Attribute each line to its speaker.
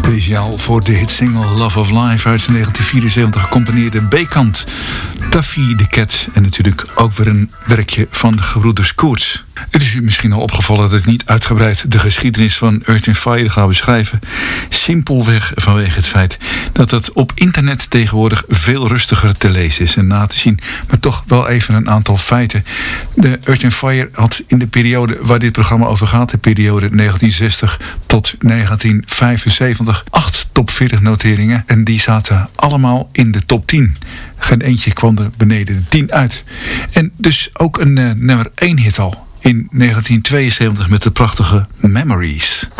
Speaker 1: Speciaal voor de hitsingle Love of Life uit 1974 gecomponeerde B-kant. Taffy the Cat en natuurlijk ook weer een werkje van de gebroeders Koerts. Het is u misschien al opgevallen dat ik niet uitgebreid de geschiedenis van Earth & Fire ga beschrijven. Simpelweg vanwege het feit dat het op internet tegenwoordig veel rustiger te lezen is en na te zien. Maar toch wel even een aantal feiten. De Earth & Fire had in de periode waar dit programma over gaat, de periode 1960 tot 1975, 8 top 40 noteringen. En die zaten allemaal in de top 10. Geen eentje kwam er beneden de 10 uit. En dus ook een nummer 1 hit al. In 1972 met de prachtige Memories.